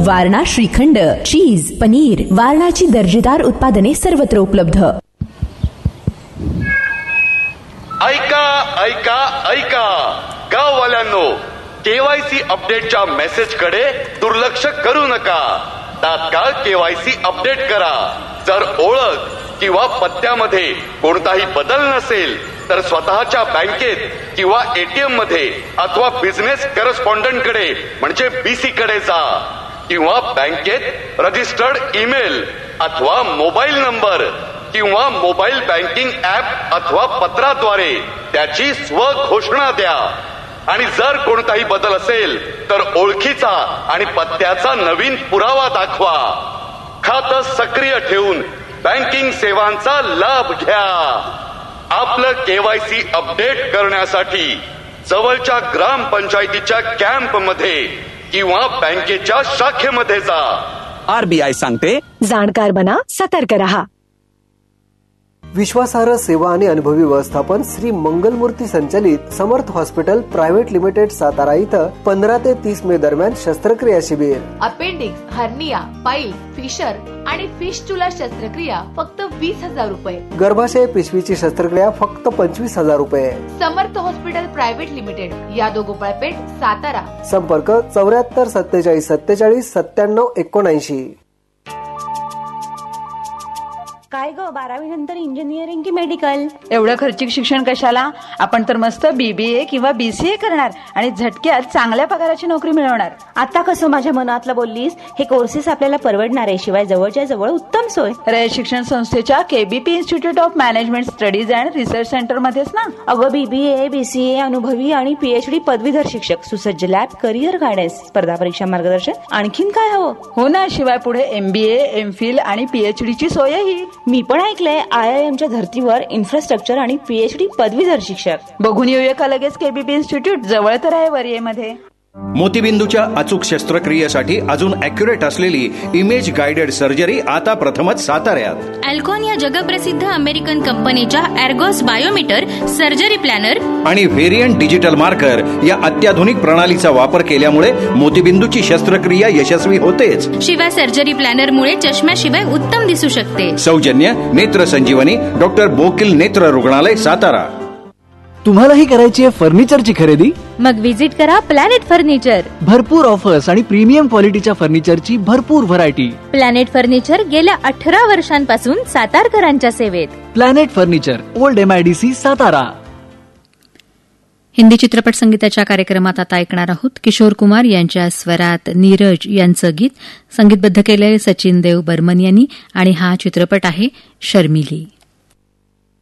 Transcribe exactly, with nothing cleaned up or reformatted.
वारणा श्रीखंड, चीज, पनीर, वारणाची दर्जेदार उत्पादने सर्वत्र उपलब्ध. ऐका ऐका ऐका गाववाल्यांनो, केवायसी अपडेटच्या मेसेज कडे दुर्लक्ष करू नका. तात्काळ केवायसी अपडेट करा. जर ओळख किंवा पत्त्यामध्ये कोणताही बदल नसेल तर स्वतःच्या बँकेत किंवा एटीएम मध्ये अथवा बिझनेस करस्पॉन्डंट कडे म्हणजे बीसी कडे जा, किंवा बँकेत रजिस्टर्ड ईमेल अथवा मोबाईल नंबर किंवा मोबाईल बँकिंग ऍप अथवा पत्राद्वारे त्याची स्वघोषणा द्या. आणि जर कोणताही बदल असेल तर ओळखीचा आणि पत्त्याचा नवीन पुरावा दाखवा. खातं सक्रिय ठेवून बँकिंग सेवांचा लाभ घ्या. आपलं केवायसी अपडेट करण्यासाठी जवळच्या ग्रामपंचायतीच्या कॅम्प मध्ये किंवा बँकेच्या शाखेमध्ये जा. आरबीआय सांगते, जाणकार बना, सतर्क रहा. विश्वासार्ह सेवा आणि अनुभवी व्यवस्थापन श्री मंगलमूर्ती संचलित समर्थ हॉस्पिटल प्रायव्हेट लिमिटेड सातारा इथं पंधरा ते तीस मे दरम्यान शस्त्रक्रिया शिबिर. अपेंडिक्स, हर्निया, पाईल, फिशर आणि फिस्टुला शस्त्रक्रिया फक्त वीस हजार रुपये. गर्भाशय पिशवीची शस्त्रक्रिया फक्त पंचवीस हजार रुपये. समर्थ हॉस्पिटल प्रायव्हेट लिमिटेड, यादोगोपाळपेठ, सातारा. संपर्क चौऱ्याहत्तर सत्तेचाळीस सत्तेचाळीस सत्त्याण्णव एकोणऐंशी. काय ग, बारावी नंतर इंजिनिअरिंग की मेडिकल? एवढं खर्चिक शिक्षण कशाला? आपण तर मस्त बीबीए किंवा बीसीए करणार आणि झटक्यात चांगल्या पगाराची नोकरी मिळवणार. आता कसं माझ्या मनातलं बोललीस? हे कोर्सेस आपल्याला परवडणार आहे, शिवाय जवळच्या जवळ उत्तम सोय. रयत शिक्षण संस्थेच्या KBP institute of management studies and research centre मध्येच ना. अगं, बीबीए, बीसीए, अनुभवी आणि पीएचडी पदवीधर शिक्षक, सुसज्ज लॅब, करिअर गायडन्स, स्पर्धा परीक्षा मार्गदर्शन, आणखीन काय हवं? हो ना, शिवाय पुढे एमबीए, एमफिल आणि पीएचडी ची सोयही. मी पण ऐकलंय आय आय एमच्या धर्तीवर इन्फ्रास्ट्रक्चर आणि पीएचडी पदवीधर शिक्षक. बघून येऊया का लगेच केबीपी इन्स्टिट्यूट? जवळ तर आहे वरियेमध्ये. मोतीबिंदूच्या अचूक शस्त्रक्रियेसाठी अजून अॅक्युरेट असलेली इमेज गायडेड सर्जरी आता प्रथमच साताऱ्यात. अल्कॉन या जगप्रसिद्ध अमेरिकन कंपनीच्या एर्गोस बायोमीटर, सर्जरी प्लॅनर आणि व्हेरियंट डिजिटल मार्कर या अत्याधुनिक प्रणालीचा वापर केल्यामुळे मोतीबिंदूची शस्त्रक्रिया यशस्वी होतेच. शिवाय सर्जरी प्लॅनरमुळे चष्म्याशिवाय उत्तम दिसू शकते. सौजन्य नेत्र संजीवनी, डॉक्टर बोकिल नेत्र रुग्णालय, सातारा. तुम्हालाही करायची आहे फर्निचरची खरेदी? मग विजिट करा प्लॅनेट फर्निचर. भरपूर ऑफर्स आणि प्रीमियम क्वालिटीच्या फर्निचरची भरपूर व्हरायटी. प्लॅनेट फर्निचर गेल्या अठरा वर्षांपासून सातारकरांच्या सेवेत. Planet furniture, old MIDC, Satara. Hindi चित्रपट संगीताच्या कार्यक्रमात आता ऐकणार आहोत किशोर कुमार यांच्या स्वरात नीरज यांचं गीत. संगीतबद्ध केलंय सचिन देव बर्मन यांनी आणि हा चित्रपट आहे शर्मिली.